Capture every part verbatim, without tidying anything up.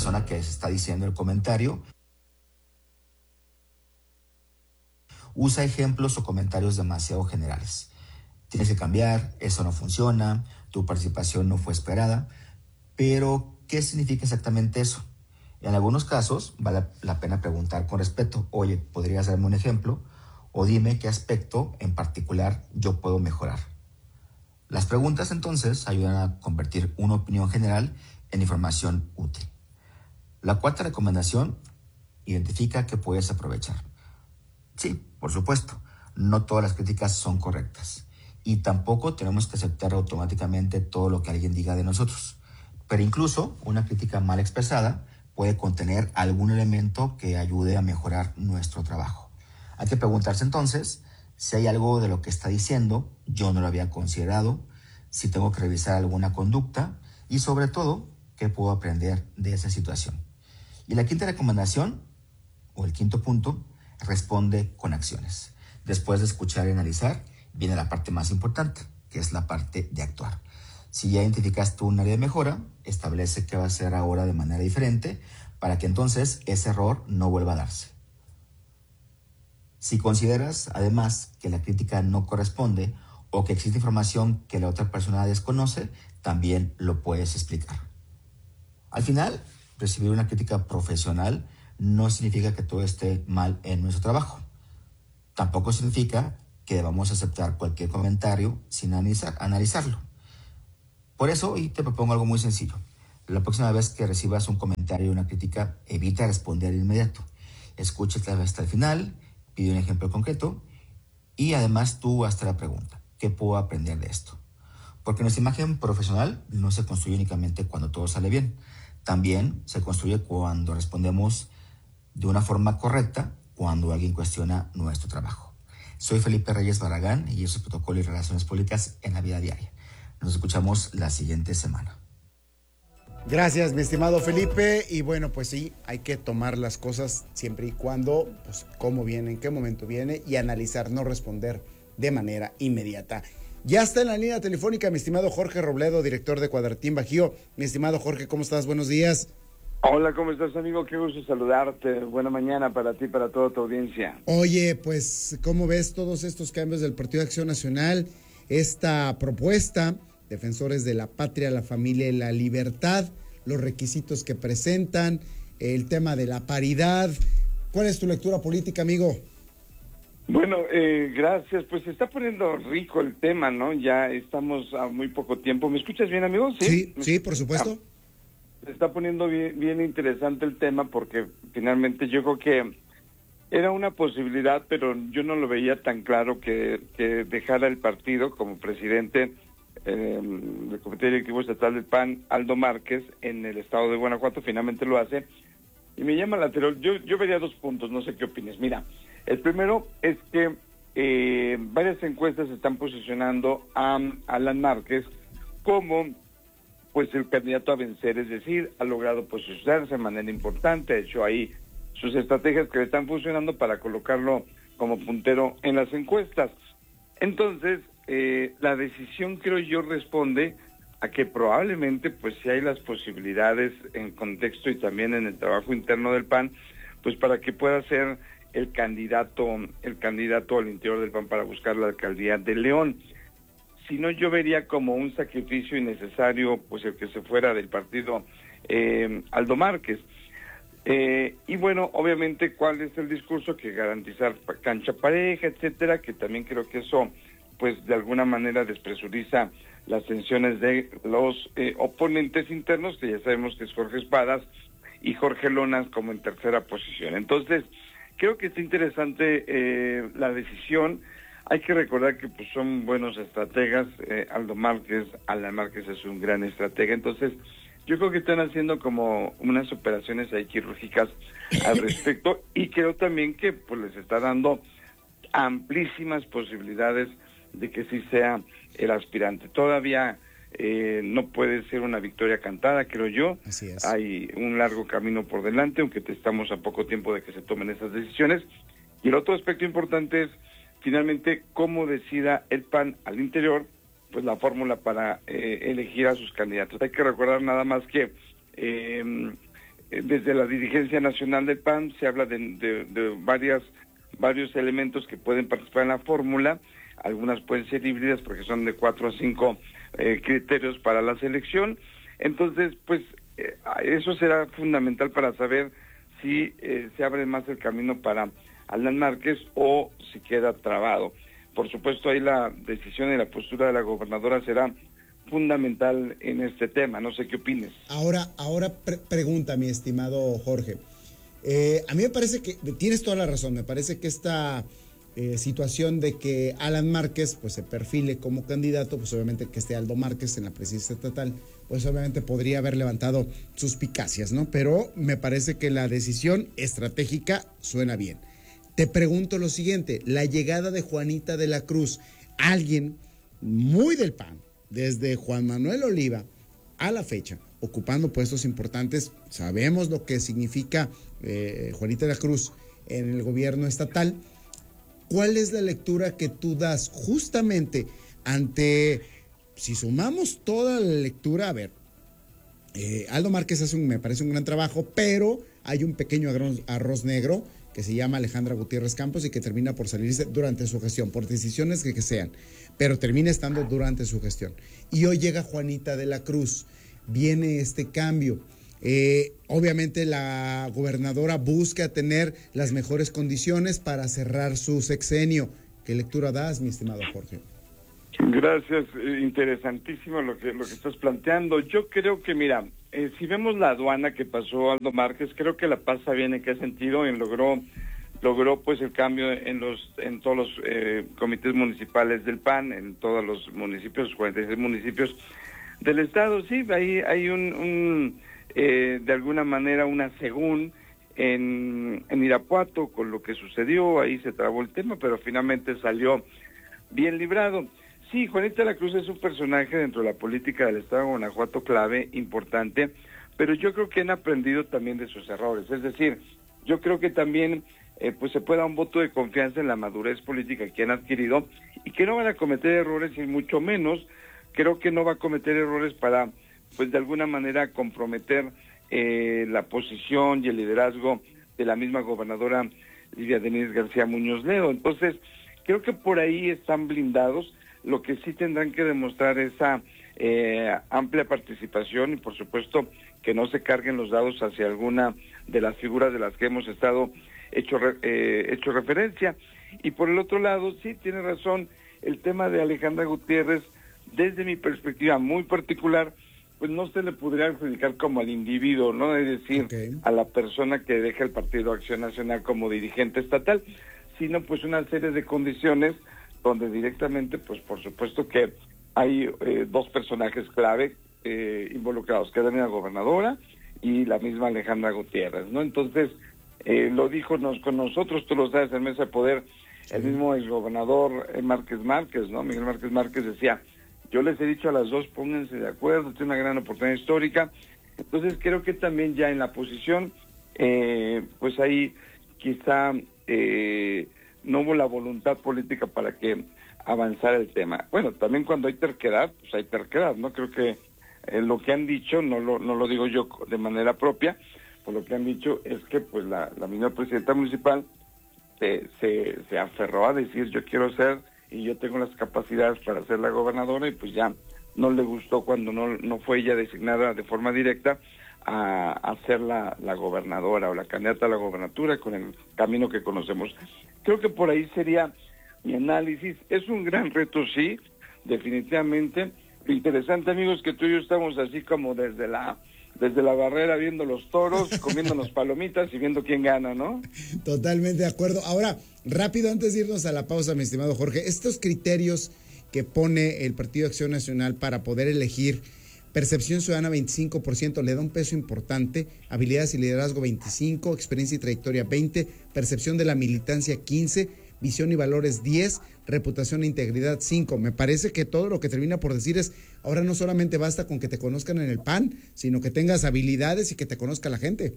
persona que se está diciendo el comentario usa ejemplos o comentarios demasiado generales. Tienes que cambiar, eso no funciona, tu participación no fue esperada. Pero, ¿qué significa exactamente eso? En algunos casos vale la pena preguntar con respeto: oye, ¿podrías darme un ejemplo? O dime qué aspecto en particular yo puedo mejorar. Las preguntas entonces ayudan a convertir una opinión general en información útil. La cuarta recomendación: identifica qué puedes aprovechar. Sí, por supuesto, no todas las críticas son correctas y tampoco tenemos que aceptar automáticamente todo lo que alguien diga de nosotros. Pero incluso una crítica mal expresada puede contener algún elemento que ayude a mejorar nuestro trabajo. Hay que preguntarse entonces si hay algo de lo que está diciendo yo no lo había considerado, si tengo que revisar alguna conducta y sobre todo, qué puedo aprender de esa situación. Y la quinta recomendación, o el quinto punto, responde con acciones. Después de escuchar y analizar, viene la parte más importante, que es la parte de actuar. Si ya identificaste un área de mejora, establece qué va a hacer ahora de manera diferente para que entonces ese error no vuelva a darse. Si consideras, además, que la crítica no corresponde o que existe información que la otra persona desconoce, también lo puedes explicar. Al final, recibir una crítica profesional no significa que todo esté mal en nuestro trabajo. Tampoco significa que debamos aceptar cualquier comentario sin analizar, analizarlo. Por eso hoy te propongo algo muy sencillo. La próxima vez que recibas un comentario o una crítica, evita responder de inmediato. Escúchate hasta el final, pide un ejemplo concreto y además tú hazte la pregunta: ¿qué puedo aprender de esto? Porque nuestra imagen profesional no se construye únicamente cuando todo sale bien. También se construye cuando respondemos de una forma correcta cuando alguien cuestiona nuestro trabajo. Soy Felipe Reyes Barragán y yo soy Protocolo y Relaciones Públicas en la Vida Diaria. Nos escuchamos la siguiente semana. Gracias, mi estimado Felipe. Y bueno, pues sí, hay que tomar las cosas siempre y cuando, pues cómo viene, en qué momento viene y analizar, no responder de manera inmediata. Ya está en la línea telefónica mi estimado Jorge Robledo, director de Cuadratín Bajío. Mi estimado Jorge, ¿cómo estás? Buenos días. Hola, ¿cómo estás, amigo? Qué gusto saludarte. Buena mañana para ti y para toda tu audiencia. Oye, pues, ¿cómo ves todos estos cambios del Partido de Acción Nacional? Esta propuesta, Defensores de la Patria, la Familia y la Libertad, los requisitos que presentan, el tema de la paridad. ¿Cuál es tu lectura política, amigo? Bueno, eh, gracias. Pues se está poniendo rico el tema, ¿no? Ya estamos a muy poco tiempo. ¿Me escuchas bien, amigo? Sí, sí, sí, por supuesto. Ah, se está poniendo bien, bien interesante el tema porque finalmente yo creo que era una posibilidad, pero yo no lo veía tan claro que, que dejara el partido como presidente eh, del Comité Directivo Estatal del P A N, Aldo Márquez, en el estado de Guanajuato. Finalmente lo hace. Y me llama la atención, yo, yo vería dos puntos, no sé qué opines. Mira, el primero es que eh, varias encuestas están posicionando a Alan Márquez como pues el candidato a vencer, es decir, ha logrado posicionarse de manera importante, ha hecho ahí sus estrategias que le están funcionando para colocarlo como puntero en las encuestas. Entonces, eh, la decisión, creo yo, responde a que probablemente, pues si hay las posibilidades en contexto y también en el trabajo interno del P A N, pues para que pueda ser el candidato, el candidato al interior del P A N para buscar la alcaldía de León. Si no, yo vería como un sacrificio innecesario, pues el que se fuera del partido eh, Aldo Márquez. Eh, y bueno, obviamente, ¿cuál es el discurso? Que garantizar cancha pareja, etcétera, que también creo que eso, pues de alguna manera despresuriza las tensiones de los eh, oponentes internos, que ya sabemos que es Jorge Espadas y Jorge Lonas como en tercera posición. Entonces, creo que está interesante eh, la decisión. Hay que recordar que pues son buenos estrategas, eh, Aldo Márquez, Alan Márquez es un gran estratega, entonces yo creo que están haciendo como unas operaciones ahí quirúrgicas al respecto y creo también que pues les está dando amplísimas posibilidades de que sí sea el aspirante. Todavía eh, no puede ser una victoria cantada, creo yo. Así es. Hay un largo camino por delante, aunque estamos a poco tiempo de que se tomen esas decisiones. Y el otro aspecto importante es finalmente cómo decida el P A N al interior, pues la fórmula para eh, elegir a sus candidatos. Hay que recordar nada más que eh, eh, desde la dirigencia nacional del P A N se habla de, de, de varias, varios elementos que pueden participar en la fórmula. Algunas pueden ser híbridas porque son de cuatro a cinco eh, criterios para la selección. Entonces, pues eh, eso será fundamental para saber si eh, se abre más el camino para Alan Márquez o si queda trabado. Por supuesto, ahí la decisión y la postura de la gobernadora será fundamental en este tema. No sé qué opines. Ahora, ahora pre- pregunta, mi estimado Jorge. Eh, a mí me parece que tienes toda la razón. Me parece que esta eh, situación de que Alan Márquez pues se perfile como candidato, pues obviamente que esté Aldo Márquez en la presidencia estatal, pues obviamente podría haber levantado suspicacias, ¿no? Pero me parece que la decisión estratégica suena bien. Te pregunto lo siguiente, la llegada de Juanita de la Cruz, alguien muy del P A N, desde Juan Manuel Oliva a la fecha, ocupando puestos importantes, sabemos lo que significa eh, Juanita de la Cruz en el gobierno estatal. ¿Cuál es la lectura que tú das justamente ante, si sumamos toda la lectura, a ver, eh, Aldo Márquez hace un, me parece un gran trabajo, pero hay un pequeño arroz, arroz negro que se llama Alejandra Gutiérrez Campos y que termina por salirse durante su gestión, por decisiones que, que sean, pero termina estando durante su gestión. Y hoy llega Juanita de la Cruz, viene este cambio. Eh, obviamente la gobernadora busca tener las mejores condiciones para cerrar su sexenio. ¿Qué lectura das, mi estimado Jorge? Gracias, interesantísimo lo que lo que estás planteando. Yo creo que, mira, eh, si vemos la aduana que pasó Aldo Márquez, creo que la pasa bien. ¿En qué sentido? En logró logró pues el cambio en los en todos los eh, comités municipales del P A N, en todos los municipios, cuarenta y seis municipios del estado. Sí, ahí hay un, un eh, de alguna manera una según en, en Irapuato con lo que sucedió, ahí se trabó el tema, pero finalmente salió bien librado. Sí, Juanita de la Cruz es un personaje dentro de la política del estado de Guanajuato clave, importante, pero yo creo que han aprendido también de sus errores. Es decir, yo creo que también eh, pues se puede dar un voto de confianza en la madurez política que han adquirido y que no van a cometer errores, y mucho menos creo que no va a cometer errores para, pues de alguna manera, comprometer eh, la posición y el liderazgo de la misma gobernadora Lidia Denise García Muñoz Ledo. Entonces, creo que por ahí están blindados. Lo que sí tendrán que demostrar esa eh, amplia participación y, por supuesto, que no se carguen los dados hacia alguna de las figuras de las que hemos estado hecho, eh, hecho referencia. Y por el otro lado, sí, tiene razón, el tema de Alejandra Gutiérrez, desde mi perspectiva muy particular, pues no se le podría adjudicar como al individuo, ¿no? Es decir, okay, a la persona que deja el Partido Acción Nacional como dirigente estatal, sino pues una serie de condiciones donde directamente, pues por supuesto que hay eh, dos personajes clave eh, involucrados, que es la gobernadora y la misma Alejandra Gutiérrez, ¿no? Entonces, eh, lo dijo nos, con nosotros, tú lo sabes, en Mesa de Poder, sí, el mismo exgobernador eh, Márquez Márquez, ¿no? Miguel Márquez Márquez decía, yo les he dicho a las dos, pónganse de acuerdo, tiene una gran oportunidad histórica. Entonces, creo que también ya en la posición, eh, pues ahí quizá eh, no hubo la voluntad política para que avanzara el tema. Bueno, también cuando hay terquedad, pues hay terquedad, ¿no? Creo que eh, lo que han dicho, no lo, no lo digo yo de manera propia, pues lo que han dicho es que pues la, la misma presidenta municipal se, se, se aferró a decir, yo quiero ser y yo tengo las capacidades para ser la gobernadora, y pues ya no le gustó cuando no, no fue ella designada de forma directa a, a ser la, la gobernadora o la candidata a la gobernatura con el camino que conocemos. Creo que por ahí sería mi análisis. Es un gran reto, sí, definitivamente. Interesante, amigos, que tú y yo estamos así como desde la desde la barrera viendo los toros, comiéndonos palomitas y viendo quién gana, ¿no? Totalmente de acuerdo. Ahora, rápido, antes de irnos a la pausa, mi estimado Jorge, estos criterios que pone el Partido Acción Nacional para poder elegir: percepción ciudadana veinticinco por ciento, le da un peso importante, habilidades y liderazgo veinticinco por ciento, experiencia y trayectoria veinte por ciento, percepción de la militancia quince por ciento, visión y valores diez por ciento, reputación e integridad cinco por ciento. Me parece que todo lo que termina por decir es, ahora no solamente basta con que te conozcan en el P A N, sino que tengas habilidades y que te conozca la gente.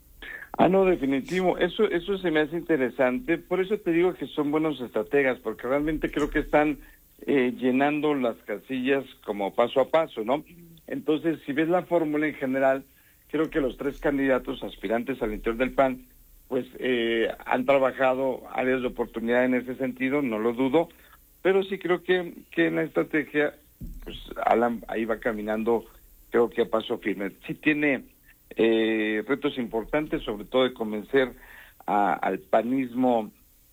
Ah, no, definitivo. Eso eso se me hace interesante. Por eso te digo que son buenos estrategas, porque realmente creo que están eh, llenando las casillas como paso a paso, ¿no? Entonces, si ves la fórmula en general, creo que los tres candidatos aspirantes al interior del P A N, pues eh, han trabajado áreas de oportunidad en ese sentido, no lo dudo, pero sí creo que, que en la estrategia, pues Alan ahí va caminando, creo que a paso firme. Sí tiene eh, retos importantes, sobre todo de convencer a, al panismo,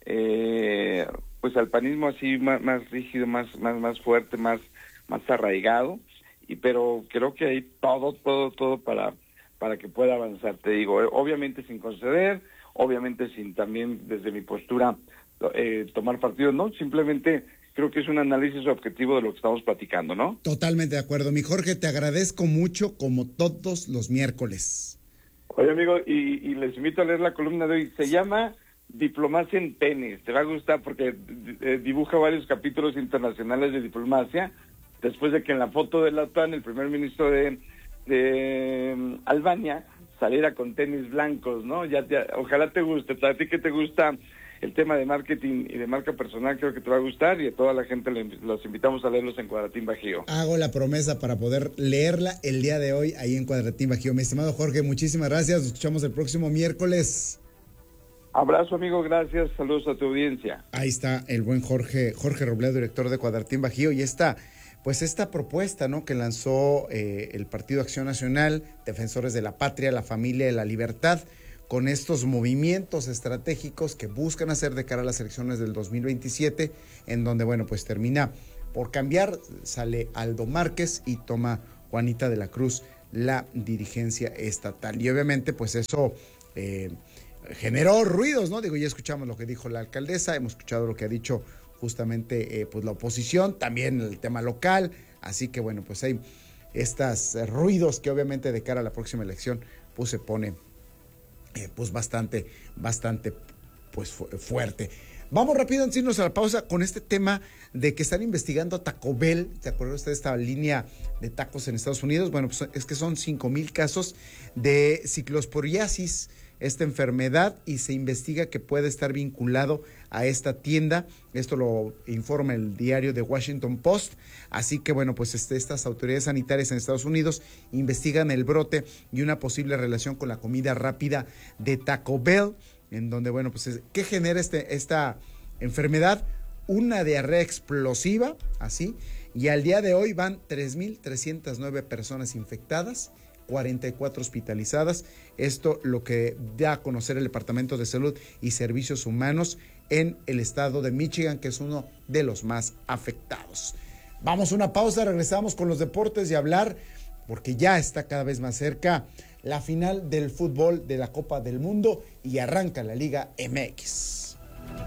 eh, pues al panismo así más, más rígido, más, más, más fuerte, más, más arraigado, y pero creo que hay todo, todo, todo para, para que pueda avanzar, te digo, eh, obviamente sin conceder, obviamente sin también desde mi postura eh, tomar partido, no, simplemente creo que es un análisis objetivo de lo que estamos platicando, ¿no? Totalmente de acuerdo, mi Jorge, te agradezco mucho como todos los miércoles. Oye, amigo, y, y les invito a leer la columna de hoy, se llama Diplomacia en tenis, te va a gustar porque eh, dibuja varios capítulos internacionales de diplomacia, después de que en la foto de la OTAN el primer ministro de, de um, Albania saliera con tenis blancos, ¿no? Ya, ya, ojalá te guste, a ti que te gusta el tema de marketing y de marca personal, creo que te va a gustar, y a toda la gente le, los invitamos a leerlos en Cuadratín Bajío. Hago la promesa para poder leerla el día de hoy ahí en Cuadratín Bajío. Mi estimado Jorge, muchísimas gracias, nos escuchamos el próximo miércoles. Abrazo, amigo, gracias, saludos a tu audiencia. Ahí está el buen Jorge, Jorge Robledo, director de Cuadratín Bajío, y esta, pues esta propuesta, ¿no?, que lanzó eh, el Partido Acción Nacional, Defensores de la Patria, la Familia y la Libertad, con estos movimientos estratégicos que buscan hacer de cara a las elecciones del dos mil veintisiete, en donde, bueno, pues termina por cambiar, sale Aldo Márquez y toma Juanita de la Cruz la dirigencia estatal. Y obviamente, pues eso eh, generó ruidos, ¿no? Digo, ya escuchamos lo que dijo la alcaldesa, hemos escuchado lo que ha dicho justamente eh, pues la oposición, también el tema local, así que, bueno, pues hay estos eh, ruidos que obviamente de cara a la próxima elección, pues se pone Eh, pues bastante, bastante pues fu- fuerte. Vamos rápido antes de irnos a la pausa con este tema de que están investigando a Taco Bell. ¿Te acuerdas usted de esta línea de tacos en Estados Unidos? Bueno, pues es que son cinco mil casos de ciclosporiasis, esta enfermedad, y se investiga que puede estar vinculado a esta tienda. Esto lo informa el diario The Washington Post. Así que, bueno, pues este, estas autoridades sanitarias en Estados Unidos investigan el brote y una posible relación con la comida rápida de Taco Bell, en donde, bueno, pues, ¿qué genera este, esta enfermedad? Una diarrea explosiva, así, y al día de hoy van tres mil trescientas nueve personas infectadas, cuarenta y cuatro hospitalizadas. Esto lo que da a conocer el Departamento de Salud y Servicios Humanos en el estado de Michigan, que es uno de los más afectados. Vamos a una pausa, regresamos con los deportes y hablar, porque ya está cada vez más cerca la final del fútbol de la Copa del Mundo y arranca la Liga M X.